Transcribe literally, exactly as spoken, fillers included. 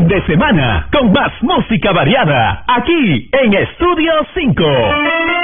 de semana con más música variada aquí en Estudio cinco.